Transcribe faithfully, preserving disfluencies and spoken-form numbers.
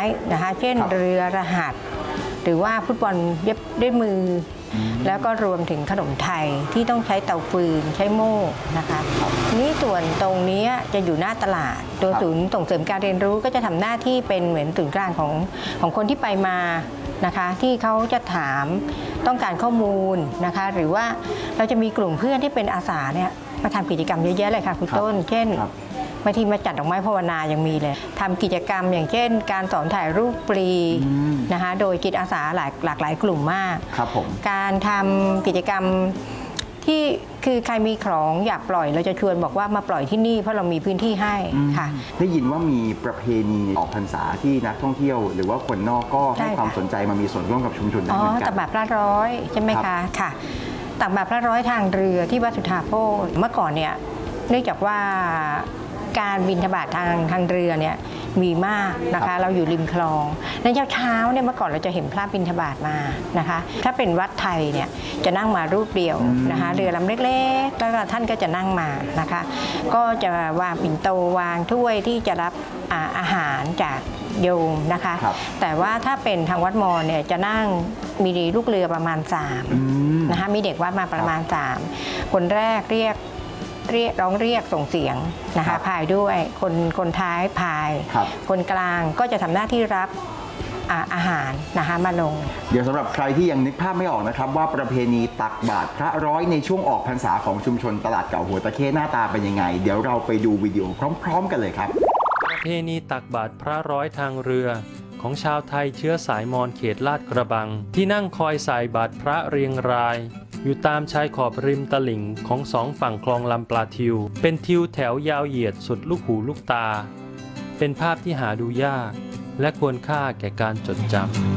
นะคะเช่นเรือรหัสหรือว่าฟุตบอลเย็บด้วยมือแล้วก็รวมถึงขนมไทยที่ต้องใช้เตาฟืนใช้โม่นะคะนี่ส่วนตรงนี้จะอยู่หน้าตลาดตัวศูนย์ส่งเสริมการเรียนรู้ก็จะทำหน้าที่เป็นเหมือนศูนย์กลางของของคนที่ไปมานะคะที่เขาจะถามต้องการข้อมูลนะคะหรือว่าเราจะมีกลุ่มเพื่อนที่เป็นอาสาเนี่ยมาทำกิจกรรมเยอะแยะเลยค่ะคุณต้นเช่นบางทีมาจัดดอกไม้ภาวนายังมีเลยทำกิจกรรมอย่างเช่นการสอนถ่ายรูปปลีนะคะโดยจิตอาสาหลากหลากหลายกลุ่มมากครับผมการทำกิจกรรมที่คือใครมีของอยากปล่อยเราจะชวนบอกว่ามาปล่อยที่นี่เพราะเรามีพื้นที่ให้ค่ะได้ยินว่ามีประเพณีออกพรรษาที่นักท่องเที่ยวหรือว่าคนนอกก็ให้ความสนใจมามีส่วนร่วมกับชุมชนได้เหมือนกันตักบาตรพระร้อยใช่ไหมคะค่ะตักบาตรพระร้อยทางเรือที่วัดสุทธาโภชเมื่อก่อนเนี่ยเนื่องจากว่าการบิณฑบาตทางทางเรือเนี่ยมีมากนะคะเราอยู่ริมคลองในเช้าเช้าเนี่ยเมื่อก่อนเราจะเห็นพระบิณฑบาตมานะคะถ้าเป็นวัดไทยเนี่ยจะนั่งมารูปเดียวนะคะเรือลำเล็กๆแล้วก็ท่านก็จะนั่งมานะคะก็จะวางปิ่นโตวางถ้วยที่จะรับอาหารจากโยมนะคะแต่ว่าถ้าเป็นทางวัดมอญเนี่ยจะนั่งมีลูกเรือประมาณสามนะคะมีเด็กวัดมาประมาณสามคนแรกเรียกเรียกร้องเรียกส่งเสียงนะคะพายด้วยคนคนท้ายพายคนกลางก็จะทำหน้าที่รับอาอาหารนะคะมาลงเดี๋ยวสำหรับใครที่ยังนึกภาพไม่ออกนะครับว่าประเพณีตักบาตรพระร้อยในช่วงออกพรรษาของชุมชนตลาดเก่าหัวตะเข้หน้าตาเป็นยังไงเดี๋ยวเราไปดูวิดีโอพร้อมๆกันเลยครับประเพณีตักบาตรพระร้อยทางเรือของชาวไทยเชื้อสายมอญเขตลาดกระบังที่นั่งคอยใส่บาตรพระเรียงรายอยู่ตามชายขอบริมตลิ่งของสองฝั่งคลองลำปลาทิวเป็นทิวแถวยาวเหยียดสุดลูกหูลูกตาเป็นภาพที่หาดูยากและควรค่าแก่การจดจำ